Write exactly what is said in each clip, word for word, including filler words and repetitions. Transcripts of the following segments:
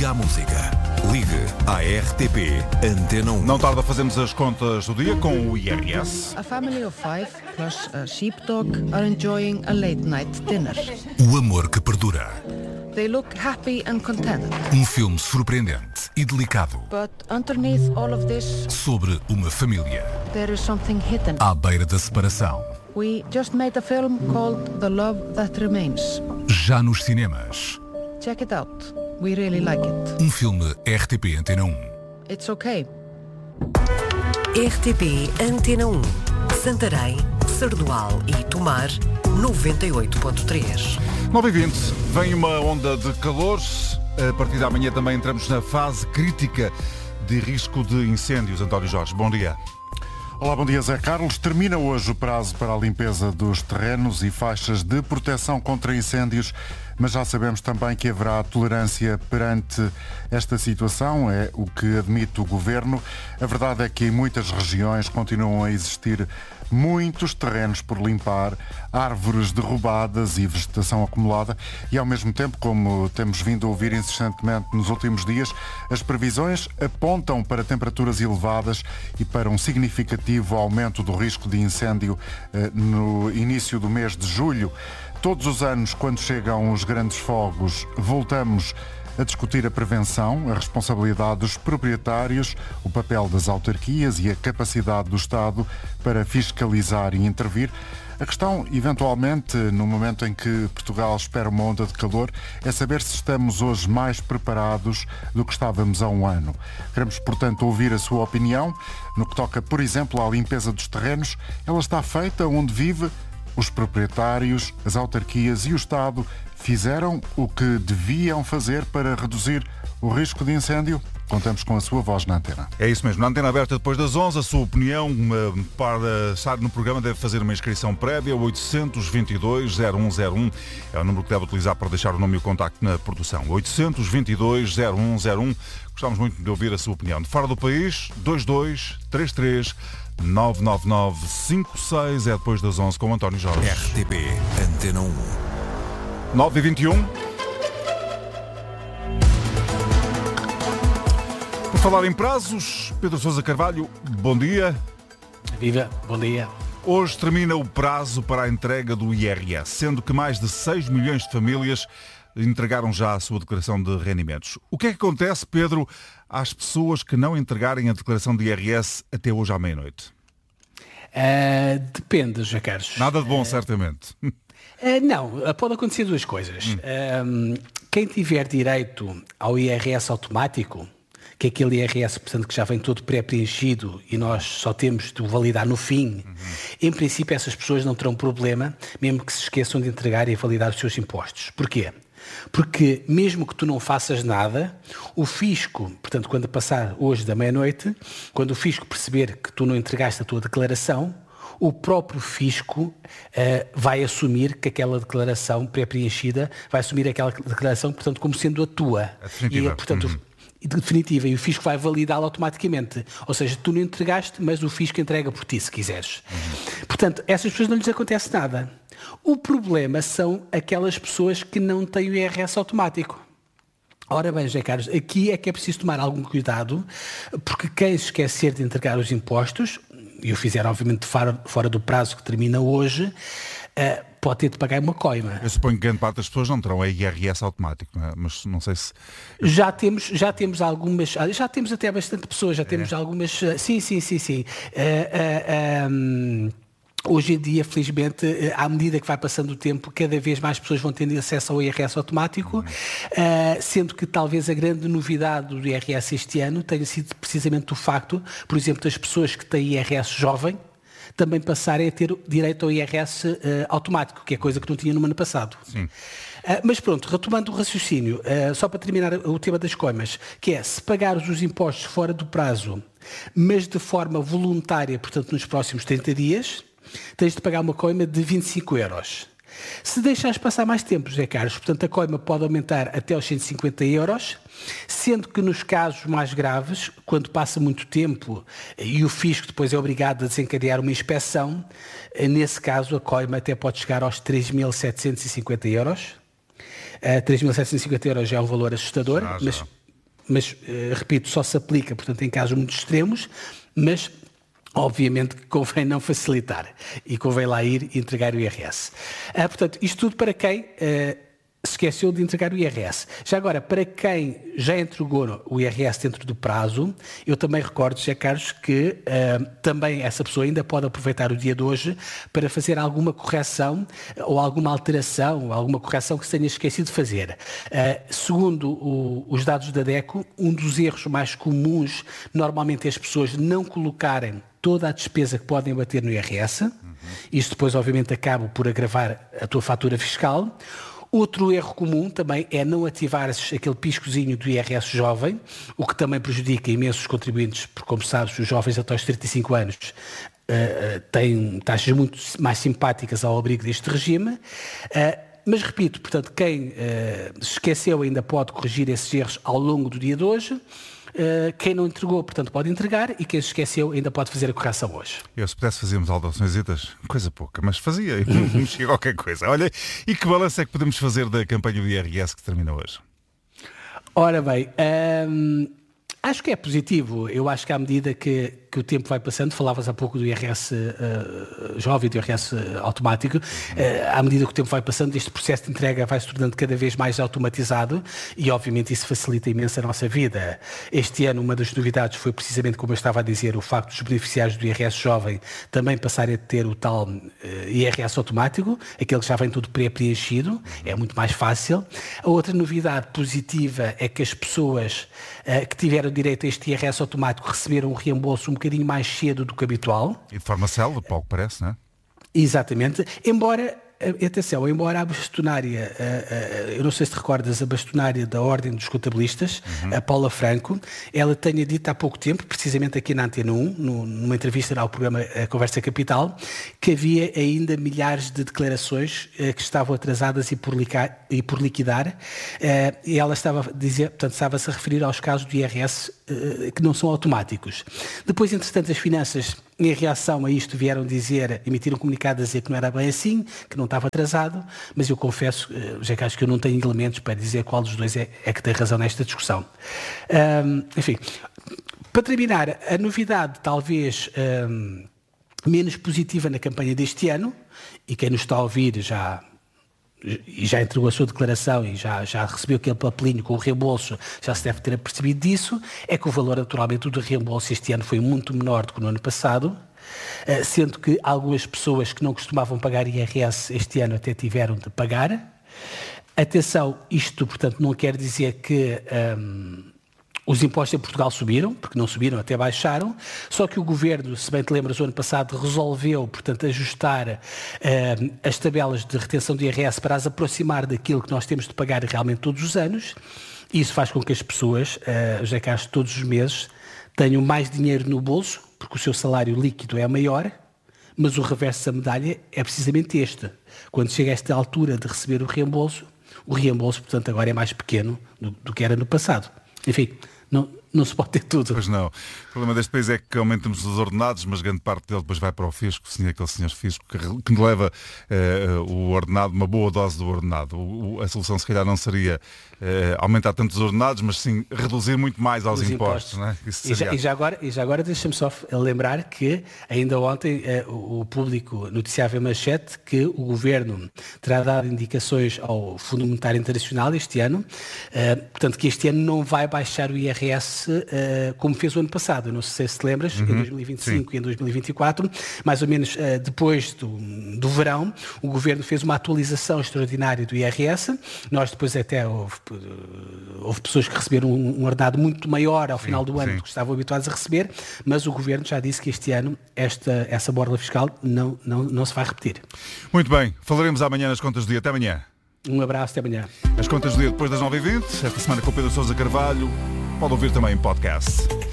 Liga à música. Ligue à R T P Antena um. Não tarda a fazermos as contas do dia com o I R S. A family of five plus a sheepdog are enjoying a late night dinner. O amor que perdura. They look happy and content. Um filme surpreendente e delicado. But underneath all of this, sobre uma família there is something hidden. à beira da separação. We just made a film called The Love That Remains. Já nos cinemas. Check it out. We really like it. Um filme R T P Antena um. It's okay. R T P Antena um. Santarém, Sardual e Tomar, noventa e oito ponto três. nove e vinte, vem uma onda de calor. A partir da manhã também entramos na fase crítica de risco de incêndios. António Jorge, bom dia. Olá, bom dia, Zé Carlos. Termina hoje o prazo para a limpeza dos terrenos e faixas de proteção contra incêndios, mas já sabemos também que haverá tolerância perante esta situação, é o que admite o Governo. A verdade é que em muitas regiões continuam a existir muitos terrenos por limpar, árvores derrubadas e vegetação acumulada e, ao mesmo tempo, como temos vindo a ouvir insistentemente nos últimos dias, as previsões apontam para temperaturas elevadas e para um significativo aumento do risco de incêndio eh, no início do mês de julho. Todos os anos, quando chegam os grandes fogos, voltamos a discutir a prevenção, a responsabilidade dos proprietários, o papel das autarquias e a capacidade do Estado para fiscalizar e intervir. A questão, eventualmente, no momento em que Portugal espera uma onda de calor, é saber se estamos hoje mais preparados do que estávamos há um ano. Queremos, portanto, ouvir a sua opinião no que toca, por exemplo, à limpeza dos terrenos. Ela está feita onde vive? Os proprietários, as autarquias e o Estado fizeram o que deviam fazer para reduzir o risco de incêndio? Contamos com a sua voz na antena. É isso mesmo, na antena aberta depois das onze, a sua opinião para estar no programa deve fazer uma inscrição prévia, oitocentos e vinte e dois, zero um zero um, é o número que deve utilizar para deixar o nome e o contacto na produção, oitocentos e vinte e dois, zero um zero um. Gostávamos muito de ouvir a sua opinião. De fora do país, dois dois três três nove nove nove cinco seis, é depois das onze com o António Jorge. R T P Antena um. nove e vinte e um. Por falar em prazos, Pedro Sousa Carvalho, bom dia. Viva, bom dia. Hoje termina o prazo para a entrega do I R S, sendo que mais de seis milhões de famílias entregaram já a sua declaração de rendimentos. O que é que acontece, Pedro, às pessoas que não entregarem a declaração de I R S até hoje à meia-noite? Uh, depende, José Carlos. Nada de bom, uh, certamente. Uh, não, pode acontecer duas coisas. Hum. Uh, quem tiver direito ao I R S automático, que é aquele I R S, portanto, que já vem todo pré-preenchido e nós só temos de o validar no fim, uhum. Em princípio essas pessoas não terão problema, mesmo que se esqueçam de entregar e validar os seus impostos. Porquê? Porque mesmo que tu não faças nada, o fisco, portanto, quando passar hoje da meia-noite, quando o fisco perceber que tu não entregaste a tua declaração, o próprio fisco uh, vai assumir que aquela declaração pré-preenchida, vai assumir aquela declaração, portanto, como sendo a tua. A definitiva. E, portanto, uhum. definitiva, e o fisco vai validá-la automaticamente. Ou seja, tu não entregaste, mas o fisco entrega por ti, se quiseres. Uhum. Portanto, essas pessoas não lhes acontece nada. O problema são aquelas pessoas que não têm o I R S automático. Ora bem, José Carlos, aqui é que é preciso tomar algum cuidado, porque quem se esquecer de entregar os impostos, e o fizer obviamente fora, fora do prazo que termina hoje, uh, pode ter de pagar uma coima. Eu suponho que grande parte das pessoas não terão a I R S automático, não é? Mas não sei se... Já temos, já temos algumas, já temos até bastante pessoas, já temos é. algumas... Sim, sim, sim, sim. Uh, uh, um, Hoje em dia, felizmente, à medida que vai passando o tempo, cada vez mais pessoas vão tendo acesso ao I R S automático, uhum. uh, sendo que talvez a grande novidade do I R S este ano tenha sido precisamente o facto, por exemplo, das pessoas que têm I R S jovem também passarem a ter direito ao I R S uh, automático, que é coisa que não tinha no ano passado. Sim. Uh, mas pronto, retomando o raciocínio, uh, só para terminar o tema das coimas, que é, se pagares os impostos fora do prazo, mas de forma voluntária, portanto, nos próximos trinta dias... tens de pagar uma coima de vinte e cinco euros. Se deixares passar mais tempo, José Carlos, portanto a coima pode aumentar até aos cento e cinquenta euros, sendo que nos casos mais graves, quando passa muito tempo e o fisco depois é obrigado a desencadear uma inspeção, nesse caso a coima até pode chegar aos três mil setecentos e cinquenta euros. Uh, três mil setecentos e cinquenta euros já é um valor assustador, ah, mas... mas, uh, repito, só se aplica, portanto, em casos muito extremos, mas obviamente que convém não facilitar e convém lá ir e entregar o I R S. Uh, portanto, isto tudo para quem uh, se esqueceu de entregar o I R S. Já agora, para quem já entregou o I R S dentro do prazo, eu também recordo, José Carlos, que uh, também essa pessoa ainda pode aproveitar o dia de hoje para fazer alguma correção ou alguma alteração, alguma correção que se tenha esquecido de fazer. Uh, segundo o, os dados da DECO, um dos erros mais comuns normalmente é as pessoas não colocarem toda a despesa que podem bater no I R S. Uhum. Isto depois, obviamente, acaba por agravar a tua fatura fiscal. Outro erro comum também é não ativares aquele piscozinho do I R S jovem, o que também prejudica imensos contribuintes, porque, como sabes, os jovens até aos trinta e cinco anos uh, têm taxas muito mais simpáticas ao abrigo deste regime. Uh, mas, repito, portanto, quem uh, se esqueceu ainda pode corrigir esses erros ao longo do dia de hoje. Uh, quem não entregou, portanto, pode entregar, e quem se esqueceu ainda pode fazer a correção hoje. Eu, se pudesse, fazíamos alterações, coisa pouca, mas fazia, mexia qualquer coisa. Olha, e que balanço é que podemos fazer da campanha do I R S que termina hoje? Ora bem, hum, acho que é positivo. Eu acho que à medida que, que o tempo vai passando, falavas há pouco do I R S uh, jovem, do I R S automático, uh, à medida que o tempo vai passando, este processo de entrega vai se tornando cada vez mais automatizado e, obviamente, isso facilita imenso a nossa vida. Este ano, uma das novidades foi precisamente, como eu estava a dizer, o facto dos beneficiários do I R S jovem também passarem a ter o tal uh, I R S automático, aquele que já vem tudo pré-preenchido, é muito mais fácil. A outra novidade positiva é que as pessoas uh, que tiveram direito a este I R S automático receberam um reembolso um bocadinho mais cedo do que habitual. E de forma célere, pouco parece, não é? Exatamente. Embora, atenção, embora a bastonária, eu não sei se te recordas, a bastonária da Ordem dos Contabilistas, uhum. a Paula Franco, ela tenha dito há pouco tempo, precisamente aqui na Antena um, numa entrevista ao programa Conversa Capital, que havia ainda milhares de declarações que estavam atrasadas e por, liquar, e por liquidar, e ela estava a dizer, portanto, estava-se a referir aos casos do I R S que não são automáticos. Depois, entretanto, as finanças, em reação a isto, vieram dizer, emitiram um comunicado a dizer que não era bem assim, que não estava atrasado, mas eu confesso, já que acho que eu não tenho elementos para dizer qual dos dois é, é que tem razão nesta discussão. Um, enfim, para terminar, a novidade talvez um, menos positiva na campanha deste ano, e quem nos está a ouvir já... e já entregou a sua declaração e já, já recebeu aquele papelinho com o reembolso, já se deve ter apercebido disso, é que o valor naturalmente do reembolso este ano foi muito menor do que no ano passado, sendo que algumas pessoas que não costumavam pagar I R S este ano até tiveram de pagar. Atenção, isto portanto não quer dizer que... Um, os impostos em Portugal subiram, porque não subiram, até baixaram, só que o Governo, se bem te lembras, o ano passado resolveu, portanto, ajustar uh, as tabelas de retenção de I R S para as aproximar daquilo que nós temos de pagar realmente todos os anos, e isso faz com que as pessoas, uh, já cá todos os meses, tenham mais dinheiro no bolso, porque o seu salário líquido é maior, mas o reverso da medalha é precisamente este. Quando chega a esta altura de receber o reembolso, o reembolso, portanto, agora é mais pequeno do, do que era no passado. Enfim, não, não se pode ter tudo. Pois não. O problema deste país é que aumentamos os ordenados, mas grande parte dele depois vai para o fisco, sim, aquele senhor fisco que, que leva uh, o ordenado, uma boa dose do ordenado. O, o, a solução se calhar não seria uh, aumentar tanto os ordenados, mas sim reduzir muito mais aos impostos. impostos. Não é? Isso e, já, e, já agora, e já agora deixa-me só lembrar que ainda ontem uh, o público noticiava em manchete que o Governo terá dado indicações ao Fundo Monetário Internacional este ano, uh, portanto que este ano não vai baixar o I R S uh, como fez o ano passado. Eu não sei se te lembras, uhum, em dois mil e vinte e cinco sim. e em dois mil e vinte e quatro, mais ou menos uh, depois do, do verão, o Governo fez uma atualização extraordinária do I R S. Nós depois até houve, houve pessoas que receberam um, um ordenado muito maior ao sim, final do ano sim. do que estavam habituados a receber, mas o Governo já disse que este ano esta, essa borla fiscal não, não, não se vai repetir. Muito bem, falaremos amanhã nas contas do dia. Até amanhã. Um abraço, até amanhã. As contas do dia depois das nove e vinte, esta semana com o Pedro Sousa Carvalho, pode ouvir também em podcast.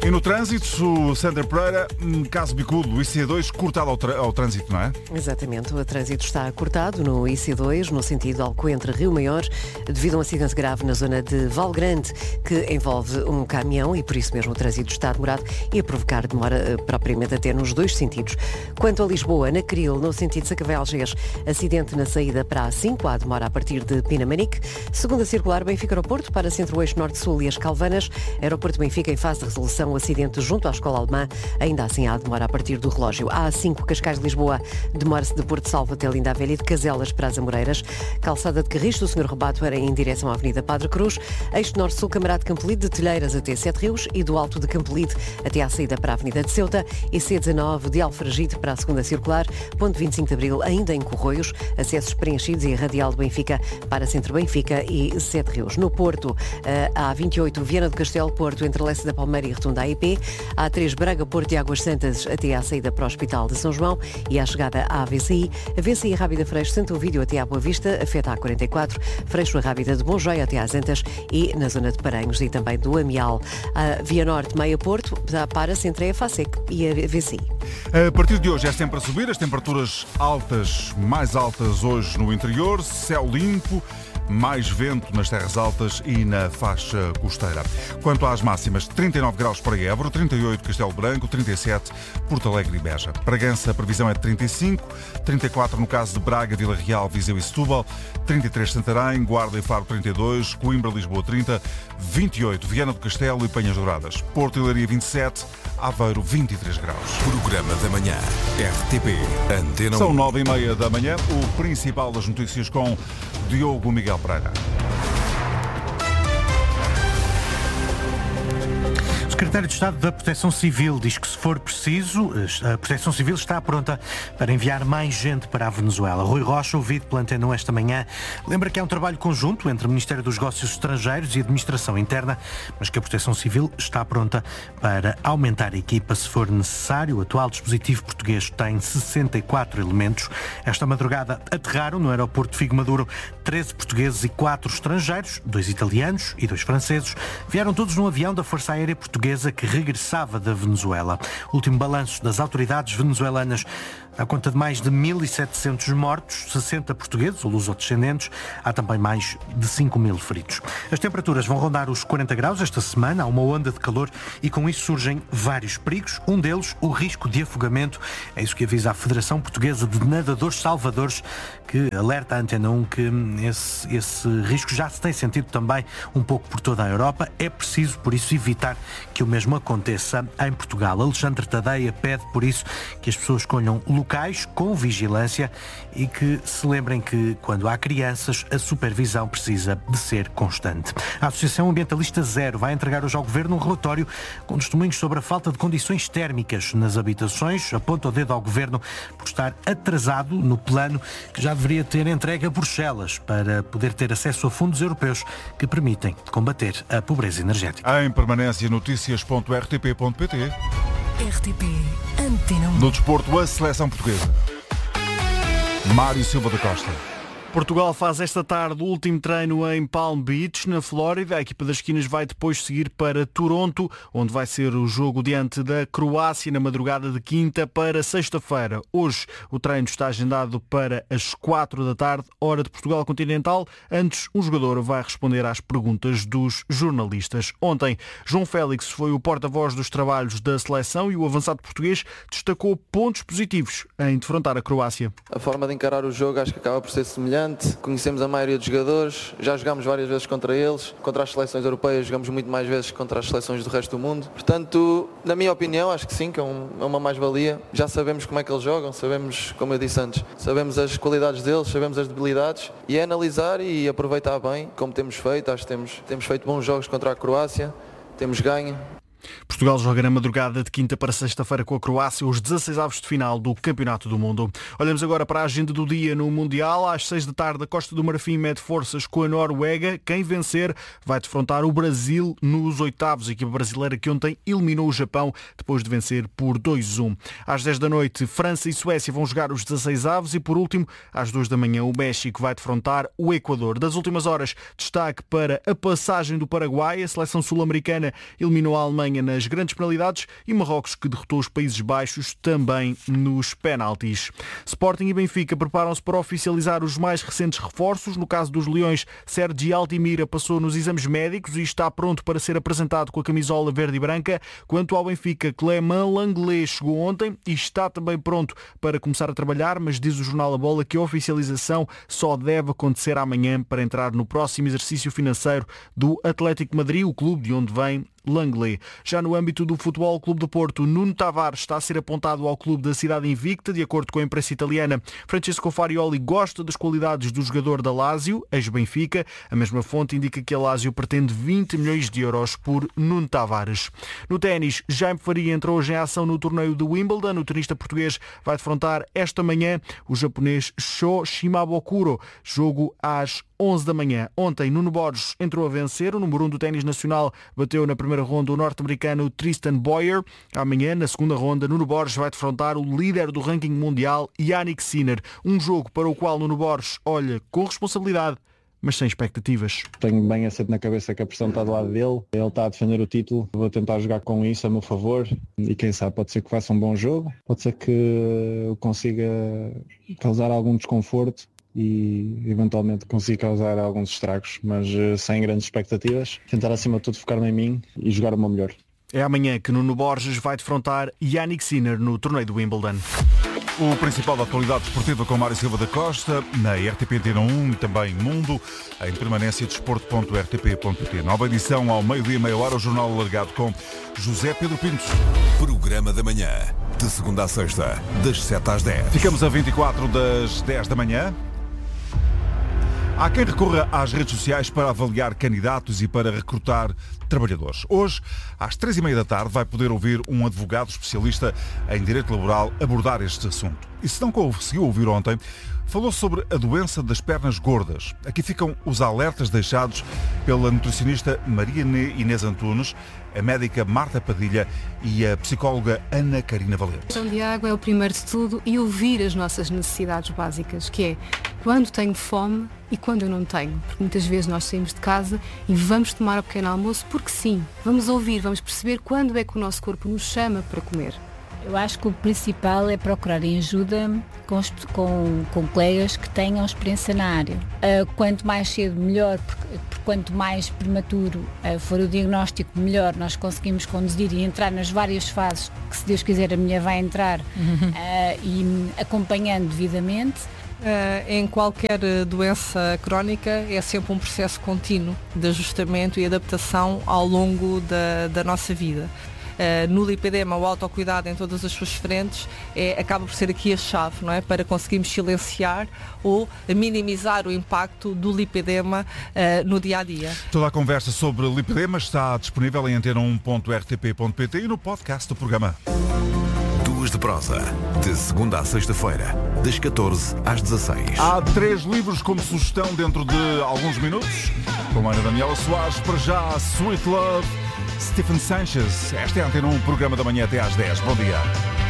E no trânsito, o Sandra Pereira, caso bicudo, o I C dois cortado ao, ao trânsito, não é? Exatamente, o trânsito está cortado no I C dois, no sentido Alcoentre-Rio Maior, devido a um acidente grave na zona de Valgrande, que envolve um caminhão e por isso mesmo o trânsito está demorado e a provocar demora propriamente até nos dois sentidos. Quanto a Lisboa, na Cril, no sentido Sacavém-Algés, acidente na saída para a A cinco, há demora a partir de Pinamanique. Segunda circular, Benfica-Aeroporto, para Centro-Eixo Norte-Sul e as Calvanas. Aeroporto Benfica em fase de resolução. O acidente junto à Escola Alemã, ainda assim há demora a partir do relógio. A A cinco, Cascais-Lisboa, demora-se de Porto Salvo até Linda a Velha e de Caselas para as Amoreiras. Calçada de Carris, do senhor Rebato, era em direção à Avenida Padre Cruz. Eixo Norte-Sul, Camarada de Campolide, de Telheiras até Sete Rios e do Alto de Campolide até à saída para a Avenida de Ceuta. E C dezanove, de Alfragide para a segunda circular. Ponto vinte e cinco de Abril, ainda em Corroios. Acessos preenchidos e a Radial de Benfica para Centro Benfica e Sete Rios. No Porto, a A vinte e oito, Viana do Castelo, Porto, entre Lessa da Palmeira e Rotunda A I P. A A3, Braga, Porto e Águas Santas até à saída para o Hospital de São João e à chegada à V C I. A V C I Rábida Freixo Santo Ovídio até à Boa Vista, afeta a quarenta e quatro. Freixo a Rábida de Bonjoia até às Antas e na zona de Paranhos e também do Amial. A Via Norte, Meia Porto, para-se entre a EFASEC e a V C I. A partir de hoje é sempre a subir, as temperaturas altas, mais altas hoje no interior, céu limpo, mais vento nas terras altas e na faixa costeira. Quanto às máximas, trinta e nove graus para Évora, trinta e oito Castelo Branco, trinta e sete Porto Alegre e Beja. Bragança, a previsão é de trinta e cinco, trinta e quatro no caso de Braga, Vila Real, Viseu e Setúbal, trinta e três Santarém, Guarda e Faro trinta e dois, Coimbra, Lisboa trinta, vinte e oito Viana do Castelo e Penhas Douradas. Porto e Leiria vinte e sete, Aveiro vinte e três graus. Programa da manhã, R T P, Antena um. São nove e meia da manhã, o principal das notícias com Diogo Miguel Pereira. O secretário de Estado da Proteção Civil diz que, se for preciso, a Proteção Civil está pronta para enviar mais gente para a Venezuela. Rui Rocha, ouvido pela Antena um esta manhã, lembra que há um trabalho conjunto entre o Ministério dos Negócios Estrangeiros e a Administração Interna, mas que a Proteção Civil está pronta para aumentar a equipa se for necessário. O atual dispositivo português tem sessenta e quatro elementos. Esta madrugada aterraram no aeroporto de Figo Maduro treze portugueses e quatro estrangeiros, dois italianos e dois franceses. Vieram todos num avião da Força Aérea Portuguesa que regressava da Venezuela. O último balanço das autoridades venezuelanas dá conta de mais de mil e setecentos mortos, sessenta portugueses ou lusodescendentes. Há também mais de cinco mil feridos. As temperaturas vão rondar os quarenta graus esta semana. Há uma onda de calor e com isso surgem vários perigos. Um deles, o risco de afogamento. É isso que avisa a Federação Portuguesa de Nadadores Salvadores, que alerta a Antena um que esse, esse risco já se tem sentido também um pouco por toda a Europa. É preciso, por isso, evitar que o mesmo aconteça em Portugal. Alexandre Tadeia pede, por isso, que as pessoas escolham locais com vigilância e que se lembrem que, quando há crianças, a supervisão precisa de ser constante. A Associação Ambientalista Zero vai entregar hoje ao Governo um relatório com testemunhos sobre a falta de condições térmicas nas habitações. Aponta o dedo ao Governo por estar atrasado no plano que já deveria ter entregue a Bruxelas para poder ter acesso a fundos europeus que permitem combater a pobreza energética. Em permanência, notícias ponto r t p ponto p t. R T P Antena um. No desporto, a seleção portuguesa. Mário Silva da Costa. Portugal faz esta tarde o último treino em Palm Beach, na Flórida. A equipa das esquinas vai depois seguir para Toronto, onde vai ser o jogo diante da Croácia na madrugada de quinta para sexta-feira. Hoje o treino está agendado para as quatro da tarde, hora de Portugal continental. Antes, um jogador vai responder às perguntas dos jornalistas. Ontem, João Félix foi o porta-voz dos trabalhos da seleção e o avançado português destacou pontos positivos em defrontar a Croácia. A forma de encarar o jogo acho que acaba por ser semelhante. Conhecemos a maioria dos jogadores, já jogámos várias vezes contra eles, contra as seleções europeias jogamos muito mais vezes contra as seleções do resto do mundo. Portanto, na minha opinião, acho que sim, que é, um, é uma mais-valia. Já sabemos como é que eles jogam, sabemos, como eu disse antes, sabemos as qualidades deles, sabemos as debilidades e é analisar e aproveitar bem, como temos feito. Acho que temos, temos feito bons jogos contra a Croácia, temos ganho. Portugal joga na madrugada de quinta para sexta-feira com a Croácia os dezasseis avos de final do Campeonato do Mundo. Olhamos agora para a agenda do dia no Mundial. Às seis da tarde, a Costa do Marfim mede forças com a Noruega. Quem vencer vai defrontar o Brasil nos oitavos. A equipa brasileira que ontem eliminou o Japão depois de vencer por dois a um. Às dez da noite, França e Suécia vão jogar os dezasseis avos e, por último, às duas da manhã, o México vai defrontar o Equador. Das últimas horas, destaque para a passagem do Paraguai. A seleção sul-americana eliminou a Alemanha Alemanha nas grandes penalidades e Marrocos, que derrotou os Países Baixos também nos penaltis. Sporting e Benfica preparam-se para oficializar os mais recentes reforços. No caso dos Leões, Sergi Altimira passou nos exames médicos e está pronto para ser apresentado com a camisola verde e branca. Quanto ao Benfica, Clément Langlais chegou ontem e está também pronto para começar a trabalhar, mas diz o jornal A Bola que a oficialização só deve acontecer amanhã para entrar no próximo exercício financeiro do Atlético Madrid, o clube de onde vem Langlais. Já no âmbito do Futebol Clube do Porto, Nuno Tavares está a ser apontado ao clube da cidade invicta. De acordo com a imprensa italiana, Francesco Farioli gosta das qualidades do jogador da Lazio, ex-Benfica. A mesma fonte indica que a Lazio pretende vinte milhões de euros por Nuno Tavares. No ténis, Jaime Faria entrou hoje em ação no torneio de Wimbledon. O tenista português vai defrontar esta manhã o japonês Sho Shimabukuro. Jogo às onze da manhã. Ontem, Nuno Borges entrou a vencer. O número um do ténis nacional bateu na primeira ronda o norte-americano Tristan Boyer. Amanhã, na segunda ronda, Nuno Borges vai defrontar o líder do ranking mundial, Yannick Sinner. Um jogo para o qual Nuno Borges olha com responsabilidade, mas sem expectativas. Tenho bem assento na cabeça que a pressão está do lado dele. Ele está a defender o título. Vou tentar jogar com isso a meu favor. E quem sabe, pode ser que faça um bom jogo. Pode ser que eu consiga causar algum desconforto e eventualmente consigo causar alguns estragos, mas sem grandes expectativas. Tentar acima de tudo focar-me em mim e jogar o meu melhor. É amanhã que Nuno Borges vai defrontar Yannick Sinner no torneio do Wimbledon. O principal da atualidade desportiva com Mário Silva da Costa, na R T P Antena um e também Mundo, em permanência desporto ponto r t p ponto p t. Nova edição ao meio-dia, meia hora, o jornal alargado com José Pedro Pinto. Programa da manhã, de segunda a sexta, das sete às dez. Ficamos a vinte e quatro das dez da manhã. Há quem recorra às redes sociais para avaliar candidatos e para recrutar trabalhadores. Hoje, às três e meia da tarde, vai poder ouvir um advogado especialista em direito laboral abordar este assunto. E se não conseguiu ouvir ontem, falou sobre a doença das pernas gordas. Aqui ficam os alertas deixados pela nutricionista Maria Inês Antunes, a médica Marta Padilha e a psicóloga Ana Karina Valente. A questão de água é o primeiro de tudo e ouvir as nossas necessidades básicas, que é quando tenho fome e quando eu não tenho. Porque muitas vezes nós saímos de casa e vamos tomar o pequeno almoço porque sim. Vamos ouvir, vamos perceber quando é que o nosso corpo nos chama para comer. Eu acho que o principal é procurarem ajuda com, com, com colegas que tenham experiência na área. Uh, quanto mais cedo, melhor, porque, porque quanto mais prematuro uh, for o diagnóstico, melhor nós conseguimos conduzir e entrar nas várias fases que, se Deus quiser, a mulher vai entrar uhum. uh, e acompanhando devidamente. Uh, em qualquer doença crónica é sempre um processo contínuo de ajustamento e adaptação ao longo da, da nossa vida. Uh, no lipedema, o autocuidado em todas as suas frentes é, acaba por ser aqui a chave, não é? Para conseguirmos silenciar ou minimizar o impacto do lipedema uh, no dia-a-dia. Toda a conversa sobre lipedema está disponível em antena um ponto r t p ponto p t e no podcast do programa. Duas de prosa, de segunda à sexta-feira, das catorze às dezasseis. Há três livros como sugestão dentro de alguns minutos. Com a Ana Daniela Soares, para já, Sweet Love, Stephen Sanchez. Esta é a Antena um, programa da manhã até às dez. Bom dia.